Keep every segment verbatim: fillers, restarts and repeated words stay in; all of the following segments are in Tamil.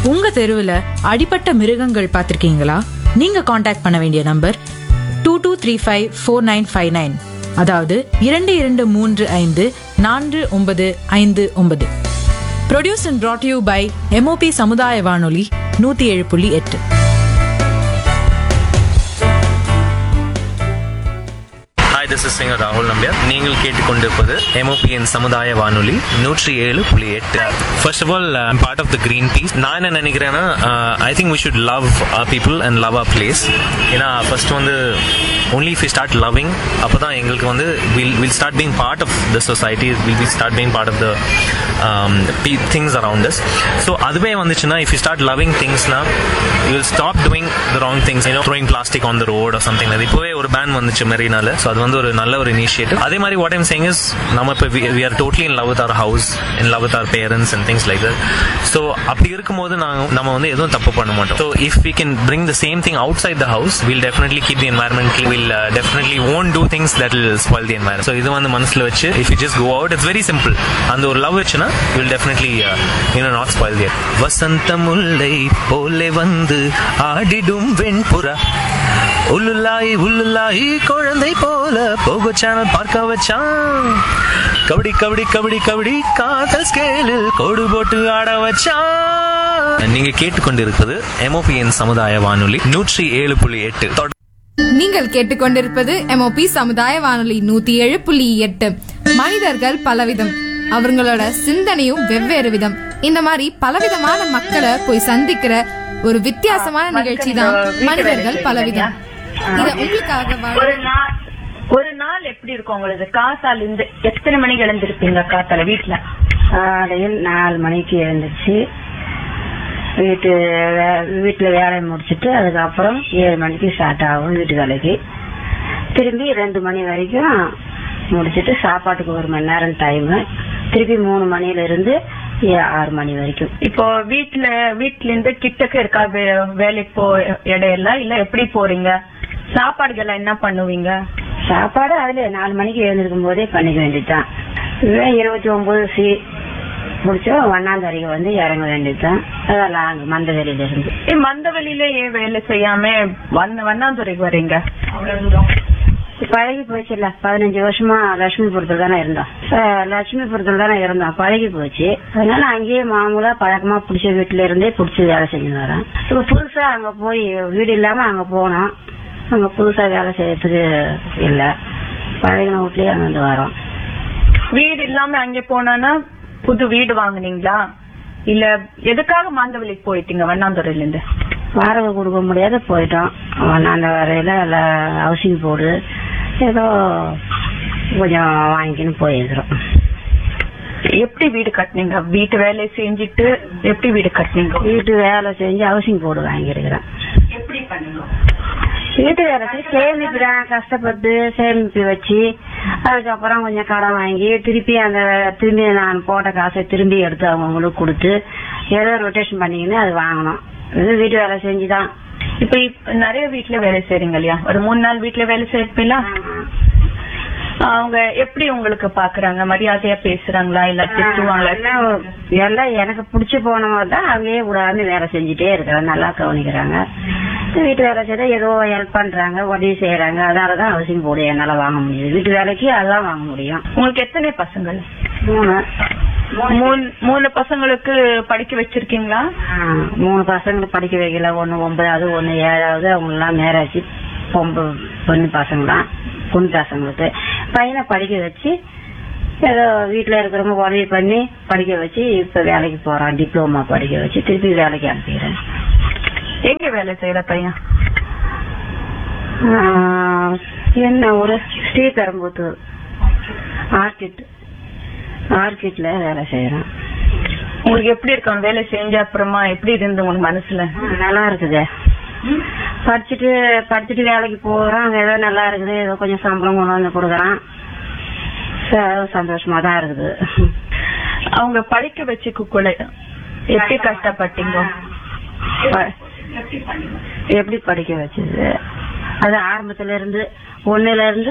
உங்க தெருவுல அடிபட்ட மிருகங்கள் பார்த்திருக்கீங்களா? நீங்க காண்டாக்ட் பண்ண வேண்டிய number two two three five four nine five nine, அதாவது இரண்டு இரண்டு மூன்று ஐந்து நான்கு ஒன்பது ஐந்து ஒன்பது. Produce and brought to you by MOP சமுதாய வானொலி நூத்தி ஏழு புள்ளி எட்டு. This is singer Rahul Nambiar. நீங்கள் கேட்டுக்கொண்டிருப்பது எம்ஓபியின் சமுதாய வானொலி நூற்றி ஏழு புள்ளி எட்டு. First of all, I'm part of the Greenpeace. நான் என்ன நினைக்கிறேன்னா, I think we should love our people and love our place. ஏன்னா ஃபர்ஸ்ட் வந்து only if we start loving, அப்பதான் எங்களுக்கு வந்து we'll we'll start being part of the society, we'll be start being part of the um, things around us. So அதுவே வந்துச்சுன்னா, if you start loving things now, you will stop doing the wrong things, you know, throwing plastic on the road or something like that. இப்போவே ஒரு பேன் வந்துச்சு மெரினால. ஸோ அது வந்து ஒரு நல்ல ஒரு இனிஷியேட்டிவ். அதே மாதிரி வாட் ஐம் சேயிங் இஸ், நம்ம இப்போ we are totally in love with our house, in love with our parents and things like that. So அப்படி இருக்கும்போது நாங்கள் நம்ம வந்து எதுவும் தப்பு பண்ண மாட்டோம். So if we can bring the same thing outside the house, we'll definitely keep the environment clean. We'll uh, definitely won't do things that will spoil the environment. So இது வந்து மனசுல வச்சு, if you just go out, it's very simple. அந்த ஒரு லவ் வச்சுன்னா you'll definitely uh, you know not spoil the earth. வசந்த முல்லை போலே வந்து ஆடிடும் வெண்புறா, உள்ளுலாய் உள்ளுலாய் குழந்தை போல போகோ சேனல் பார்க்க வச்சான், கபடி கபடி கபடி கபடி காதல் ஸ்கேலில் கோடு போட்டு ஆட வச்சான். நீங்க கேட்டுக்கொண்டிருப்பது எம்ஓபியின் சமுதாய வானொலி நூற்றி ஏழு புள்ளி எட்டு. நீங்கள் கேட்டுக்கொண்டிருப்பது எம்ஓபி சமுதாய வானொலி நூத்தி ஏழு புள்ளி எட்டு. மனிதர்கள் பலவிதம், அவங்களோட சிந்தனையும் வெவ்வேறு விதம். இந்த மாதிரி பலவிதமான மக்களை போய் சந்திக்கிற ஒரு வித்தியாசமான நிகழ்ச்சி தான் மனிதர்கள் பலவிதம். இத உங்களுக்காக ஒரு நாள் ஒரு நாள் எப்படி இருக்கும் உங்களுக்கு? காத்தால இருந்து எத்தனை மணிக்கு எழுந்திருப்பீங்க? காத்தால வீட்டுல காலையில் நாலு மணிக்கு எழுந்துச்சு வீட்டு வீட்டுல வேலையை முடிச்சுட்டு அதுக்கப்புறம் ஏழு மணிக்கு ஸ்டார்ட் ஆகும் வீட்டு வேலைக்கு. திரும்பி ரெண்டு மணி வரைக்கும் முடிச்சுட்டு சாப்பாட்டுக்கு ஒரு மணி நேரம் டைம். திருப்பி மூணு மணில இருந்து ஆறு மணி வரைக்கும். இப்போ வீட்டுல வீட்டுல இருந்து கிட்டக்க இருக்கா வேலைக்கு போ இடையெல்லாம், இல்ல எப்படி போறீங்க? சாப்பாடுகள் என்ன பண்ணுவீங்க? சாப்பாடு அதுல நாலு மணிக்கு எழுந்திருக்கும் போதே பண்ணிக்க வேண்டியதுதான். இருபத்தி ஒன்பது சி முடிச்சா வண்ணாந்தரைக்கு வந்து இறங்க வேண்டியதுதான். அதெல்லாம் மந்த வெளியில இருந்து. மந்த வெளியில ஏன் வேலை செய்யாம வண்ணாந்துறைக்கு வரீங்க? பழகி போச்சு இல்ல, பதினஞ்சு வருஷமா லட்சுமிபுரத்துல தானே இருந்தோம். லட்சுமிபுரத்துல தானே இருந்தோம், பழகி போச்சு. அதனால அங்கேயே மாமூலா பழக்கமா பிடிச்ச வீட்டுல இருந்தே பிடிச்சி வேலை செஞ்சு வரேன். இப்ப புதுசா அங்க போய் வீடு இல்லாம அங்க போனோம். அங்க புதுசா வேலை செய்யறதுக்கு இல்ல, பழகின வீட்லயே அங்க வந்து வரோம். வீடு இல்லாம அங்கே போனா புது வீடு வாங்குனீங்களா, இல்ல எதுக்காக மாந்தவெளிக்கு போயிட்டீங்க? வண்ணாந்துறையில இருந்து வாடகை கொடுக்க முடியாத போயிட்டோம். அந்த வரையில ஹவுசிங் போர்டு ஏதோ கொஞ்சம் வாங்கின்னு போயிருக்கிறோம். எப்படி வீடு கட்டினீங்க? வீட்டு வேலையை செஞ்சுட்டு எப்படி வீடு கட்டினீங்க? வீட்டு வேலை செஞ்சு ஹவுசிங் போர்டு வாங்கிருக்கிறேன். எப்படி பண்ணுங்க? வீட்டு வேலை செஞ்சு சேமிப்புறேன், கஷ்டப்பட்டு சேமிப்பு வச்சு அதுக்கப்புறம் கொஞ்சம் கடன் வாங்கி திருப்பி அந்த திரும்பி நான் போட்ட காசை திரும்பி எடுத்து அவங்களுக்கு கொடுத்து ஏதோ ரொட்டேஷன் பண்ணிக்கின்னு அது வாங்கணும். இது வீட்டு வேலை செஞ்சுதான். இப்ப நிறைய வீட்டுல வேலை செய்றீங்க இல்லையா? ஒரு மூணு நாள் வீட்டுல வேலை செய்யறீங்களா? அவங்க எப்படி உங்களுக்கு பாக்குறாங்க? மரியாதையா பேசுறாங்களா இல்ல திட்டுவாங்களா? எல்லாம் எனக்கு பிடிச்சி போன மாதிரி தான் அங்கேயே விடாம வேலை செஞ்சுட்டே இருக்கிறேன். நல்லா கவனிக்கிறாங்க. வீட்டு வேலை செய்ய ஏதோ ஹெல்ப் பண்றாங்க, உதவி செய்யறாங்க. அதனாலதான் ஹவுசிங் போர்டு என்னால வாங்க முடியுது. வீட்டு வேலைக்கு அதெல்லாம் வாங்க முடியும். உங்களுக்கு எத்தனை பசங்கள்? மூணு. மூணு பசங்களுக்கு படிக்க வச்சிருக்கீங்களா? மூணு பசங்களுக்கு படிக்க வைக்கல. ஒன்னு ஒன்பதாவது, ஒன்னு ஏழாவது. அவங்க எல்லாம் மேரேஜ் பொம்பு பொண்ணு பசங்களாம். பொண்ணு பசங்களுக்கு பையனை படிக்க வச்சு ஏதோ வீட்டுல இருக்கிறவங்க உதவி பண்ணி படிக்க வச்சு இப்ப வேலைக்கு போறான். டிப்ளமா படிக்க வச்சு திருப்பி வேலைக்கு அனுப்பிடுறேன். எங்க வேலை செய்யற பையன்? என்ன ஒரு ஸ்ரீபெரும்புத்தூர் ஆர்கிட் ஆர்கிட்ல வேலை செய்யறேன். உங்களுக்கு எப்படி இருக்கும் வேலை செஞ்ச அப்புறமா? எப்படி இருந்து உங்களுக்கு மனசுல? நல்லா இருக்குது. படிச்சுட்டு படிச்சுட்டு வேலைக்கு போறோம். ஏதோ நல்லா இருக்குது. ஏதோ கொஞ்சம் சம்பளம் கொண்டு வந்து கொடுக்குறான். சந்தோஷமா தான் இருக்குது. அவங்க படிக்க வச்சுக்குள்ள எப்படி கஷ்டப்பட்டீங்க? எப்படி படிக்க வச்சது? அது ஆரம்பத்துல இருந்து ஒன்னுல இருந்து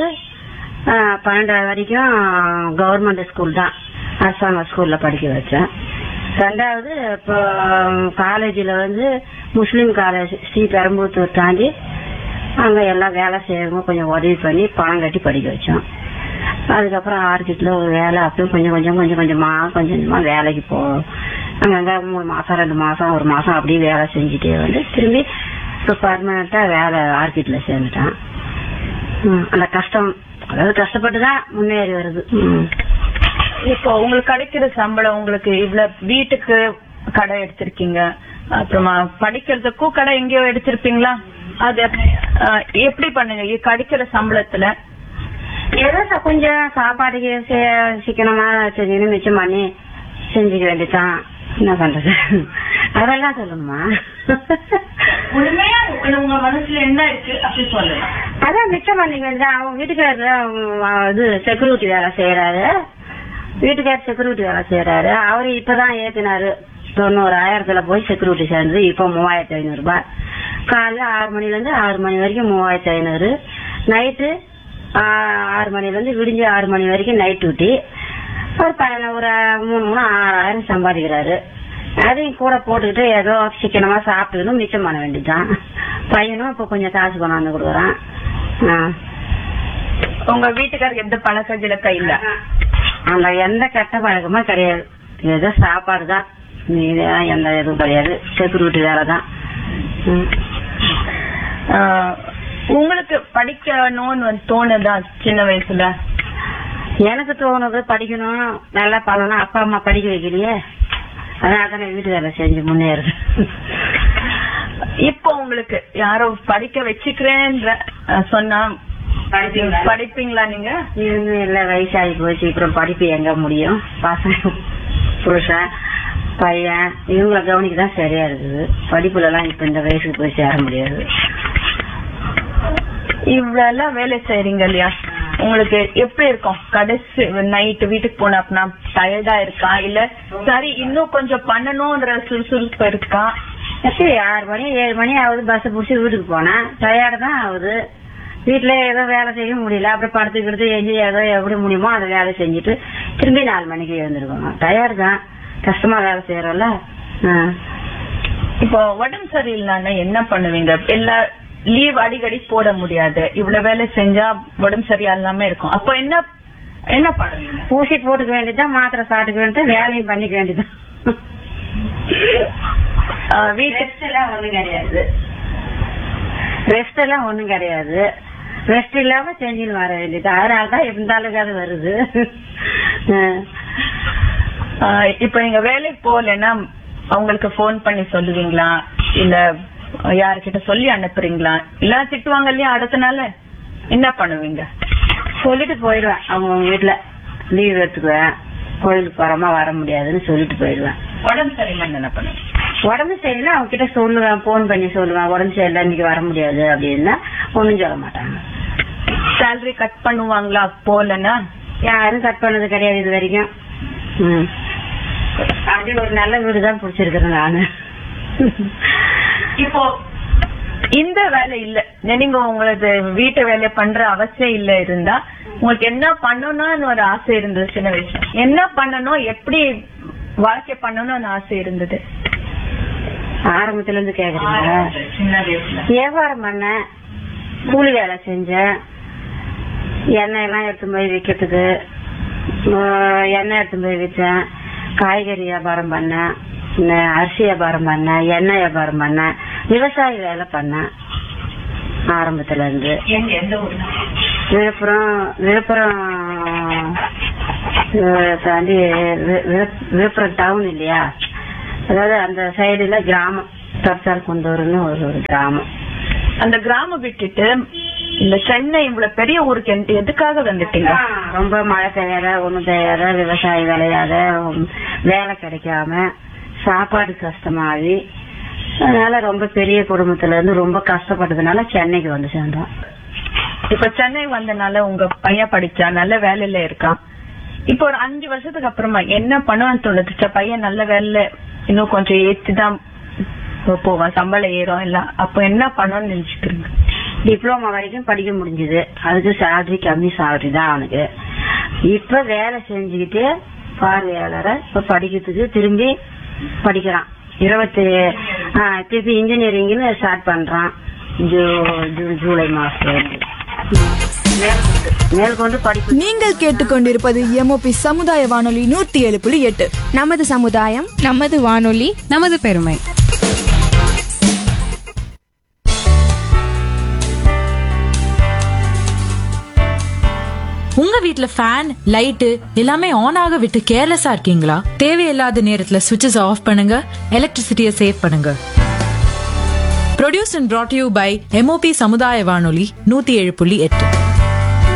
பன்னெண்டாவது வரைக்கும் கவர்மெண்ட் ஸ்கூல் தான், அரசாங்க ஸ்கூல்ல படிக்க வச்சேன். ரெண்டாவது இப்போ காலேஜில் வந்து முஸ்லீம் காலேஜ் ஸ்ரீ பெரம்பூத்தூர் தாண்டி அங்கே எல்லாம் வேலை செய்யறவங்க கொஞ்சம் உதவி பண்ணி பணம் கட்டி படிக்க வச்சோம். அதுக்கப்புறம் ஆர்கிட்ல ஒரு வேலை அப்படியும் கொஞ்சம் கொஞ்சம் கொஞ்சம் கொஞ்சமா கொஞ்சம் கொஞ்சமா வேலைக்கு போ அங்கங்க மூணு மாசம் ரெண்டு மாசம் ஒரு மாசம் அப்படியே வேலை செஞ்சுட்டே வந்து திரும்பி இப்போ பர்மனண்டா வேலை ஆர்கிட்ல சேர்ந்துட்டான். அந்த கஷ்டம் அதாவது கஷ்டப்பட்டுதான் முன்னேறி வருது. இப்போ உங்களுக்கு கிடைக்கிற சம்பளம் உங்களுக்கு இவ்வளவு வீட்டுக்கு கடை எடுத்திருக்கீங்க, அப்புறமா படிக்கிறதுக்கும் கடை எங்கேயோ எடுத்திருப்பீங்களா? அது எப்படி பண்ணுங்க கிடைக்கிற சம்பளத்துல? ஏதோ கொஞ்சம் சாப்பாட்டுக்கு சிக்கனமா செஞ்சு மிச்சம் பண்ணி செஞ்சுக்க வேண்டியதான். என்ன பண்றது அதெல்லாம் சொல்லுமா? உண்மையா உங்க மனசுல என்ன இருக்கு அப்படி சொல்லலாம். அதான் மிச்சம் பண்ணிக்க வேண்டியதான். அவங்க வீட்டுக்காரரு இது செக்யூரிட்டி வேலை செய்யறாரு. வீட்டுக்காரர் செக்யூரிட்டி வேலை செய்யறாரு. அவரு இப்பதான் ஏத்தினாரு தொண்ணூறு ஆயிரத்துல போய் செக்யூரிட்டி சேர்ந்து இப்ப மூவாயிரத்தி ஐநூறு ரூபாய். காலைல ஆறு மணில இருந்து ஆறு மணி வரைக்கும் மூவாயிரத்தி ஐநூறு. நைட்டு ஆறு மணில இருந்து விடிஞ்சு ஆறு மணி வரைக்கும் நைட் டியூட்டி. ஒரு பதின ஒரு மூணு மூணு ஆறாயிரம் சம்பாதிக்கிறாரு. அதையும் கூட போட்டுக்கிட்டு ஏதோ சிக்கனமா சாப்பிட்டுக்கணும் மிச்சம் பண்ண வேண்டியதுதான். பையனும் இப்ப கொஞ்சம் காசு கொண்டாந்து கொடுக்குறான். உங்க வீட்டுக்காரருக்கு எந்த பழக்க கிழக்க இல்ல? அந்த எந்த கெட்ட பழக்கமும் கிடையாது. ஏதோ சாப்பாடு தான், எந்த எதுவும் கிடையாது. செக்யூரிட்டி வேலை தான். உங்களுக்கு படிக்கணும்னு தோணுதா சின்ன வயசுல? எனக்கு தோணுது படிக்கணும், நல்லா பண்ணணும். அப்பா அம்மா படிக்க வைக்கலையே, அதான் வீட்டு வேலை செஞ்சு முன்னேறுது. இப்போ உங்களுக்கு யாரோ படிக்க வச்சுக்கிறேன்ற சொன்னா படிப்பீங்களா நீங்க? இன்னும் இல்ல, வயசாகி போச்சு. அப்புறம் படிப்பு எங்க முடியும்? பசங்க புருஷன் பையன் இவங்களை கவனிக்கதான் சரியா இருக்குது. படிப்புல எல்லாம் இப்ப இந்த வயசுக்கு போய் சேர முடியாது. இவ்வளவு எல்லாம் வேலை செய்றீங்க இல்லையா, உங்களுக்கு எப்படி இருக்கும்? கடைசி நைட்டு வீட்டுக்கு போன அப்படின்னா டயர்டா இருக்கா, இல்ல சரி இன்னும் கொஞ்சம் பண்ணணும்ன்ற சுறுசுறுப்பு இருக்கா? சரி, ஆறு மணி ஏழு மணி ஆகுது பஸ் புடிச்சு வீட்டுக்கு போனா டயர்டு தான் ஆகுது. வீட்டுல ஏதோ வேலை செய்ய முடியல, அப்புறம் படுத்துக்கிட்டு எஞ்சி ஏதோ எப்படி முடியுமோ அதை வேலை செஞ்சுட்டு திரும்பி நாலு மணிக்கு எழுந்திருக்கணும். டயர்டு தான், கஷ்டமா வேலை செய்யறோம்ல. இப்போ உடம்பு சரியில்லைன்னா என்ன பண்ணுவீங்க? எல்லா லீவ் அடிக்கடி போட முடியாது, இவ்வளவு வேலை செஞ்சா உடம்பு சரியா இல்லாம இருக்கும். அப்போ என்ன என்ன பண்ணுவீங்க? ஊசி போட்டுக்க வேண்டியதான், மாத்திரை சாப்பிட்டுக்க வேண்டியதான், வேலையும் பண்ணிக்க வேண்டியதான். வீட்டு எல்லாம் ஒண்ணும் கிடையாது, ரெஸ்ட் எல்லாம் ஒண்ணும் கிடையாது. ரெஸ்ட் இல்லாம செஞ்சுன்னு வர வேண்டியது. அதனாலதான் இருந்தாலும் அது வருது. இப்ப நீங்க வேலைக்கு போகலன்னா அவங்களுக்கு போன் பண்ணி சொல்லுவீங்களா, இல்ல யாருக்கிட்ட சொல்லி அனுப்புறீங்களா? இல்ல திட்டுவாங்க இல்லையா அடுத்த நாள், என்ன பண்ணுவீங்க? சொல்லிட்டு போயிடுவேன். அவங்க வீட்டுல லீவ் எடுத்துக்குவேன், கோயிலுக்கு வரமா வர முடியாதுன்னு சொல்லிட்டு போயிடுவேன். உடம்பு சரியில்லைன்னு என்ன பண்ணுவேன்? உடம்பு சரியில்லை அவங்க கிட்ட சொல்லுவேன், போன் பண்ணி சொல்லுவேன் உடம்பு சரியில்லை இன்னைக்கு வர முடியாது அப்படின்னா ஒண்ணும் சொல்ல மாட்டாங்க. சேலரி கட் பண்ணுவாங்களா போலன்னா? யாரும் கட் பண்ணது கிடையாது இது வரைக்கும். அப்படி ஒரு நல்ல வீடுதான் பிடிச்சிருக்கிறேன் நானு. இப்போ இந்த வேலை இல்ல, நீங்க உங்களது வீட்டு வேலை பண்ற அவசியம் இல்ல இருந்தா உங்களுக்கு என்ன பண்ணணும்னு ஒரு ஆசை இருந்தது சின்ன வயசுல? என்ன பண்ணணும், எப்படி வாழ்க்கை பண்ணணும்னு ஆசை இருந்தது? ஆரம்பத்துல இருந்து கேக்குறீங்க? சின்ன வயசுல வியாபாரம் பண்ண, கூலி வேலை செஞ்சேன். எண்ணெய் எல்லாம் எடுத்து போய் விற்கிறதுக்கு எண்ணெய் எடுத்து போய் விற்றேன். காய்கறி வியாபாரம் பண்ணேன், அரிசி வியாபாரம் பண்ணேன், எண்ணெய் வியாபாரம் பண்ணேன், விவசாய வேலை பண்ணேன் ஆரம்பத்துல இருந்து. விழுப்புரம் விழுப்புரம் தாண்டி விழுப்புரம் டவுன் இல்லையா, அதாவது அந்த சைடுல கிராமம் தற்சால் கொண்டூர்னு ஒரு ஒரு கிராமம். அந்த கிராமம் விட்டுட்டு இந்த சென்னை இவ்வளவு பெரிய ஊருக்கு எதுக்காக வந்துட்டீங்க? ரொம்ப மழை பெய்யாத, ஒண்ணும் பெய்யாத, விவசாய வேலையாத, வேலை கிடைக்காம, சாப்பாடு கஷ்டமாகி, அதனால ரொம்ப பெரிய குடும்பத்துல இருந்து ரொம்ப கஷ்டப்பட்டதுனால சென்னைக்கு வந்து சேர்ந்தோம். இப்ப சென்னை வந்தனால உங்க பையன் படிச்சா நல்ல வேலையில இருக்கான். இப்ப ஒரு அஞ்சு வருஷத்துக்கு அப்புறமா என்ன பண்ணுவான்னு தோணுச்சு? பையன் நல்ல வேலை இன்னும் கொஞ்சம் ஏற்றிதான் போவான், சம்பளம் ஏறும் இல்ல, அப்ப என்ன பண்ணணும்னு நினைச்சுக்கிறீங்க? டிப்ளமா வரைக்கும் படிக்க முடிஞ்சது, அதுக்கு சேலரி கம்மி சேலரி தான் அவனுக்கு. இப்ப வேலை செஞ்சுக்கிட்டு பார்வையாளரை இப்ப படிக்கிறதுக்கு திரும்பி படிக்கிறான். இருபத்தி ஆ, திருப்பி இன்ஜினியரிங்னு ஸ்டார்ட் பண்றான். ஜூ- ஜூ- ஜூலை மாசம் மேற்கொண்டு மேற்கொண்டு படிப்பு. நீங்கள் கேட்டுக்கொண்டிருப்பது எம்ஓபி சமுதாய வானொலி நூத்தி ஏழு புள்ளி எட்டு. நமது சமுதாயம், நமது வானொலி, நமது பெருமை. உங்க வீட்ல ஃபேன், லைட்டு எல்லாமே ஆன் ஆக விட்டு கேர்லெஸ்ஸா இருக்கீங்களா? தேவையில்லாத நேரத்துல சுவிட்சஸ் ஆஃப் பண்ணுங்க, எலக்ட்ரிசிட்டியை சேவ் பண்ணுங்க. Produce and brought you by MOP சமுதாய வானொலி நூத்தி ஏழு புள்ளி எட்டு.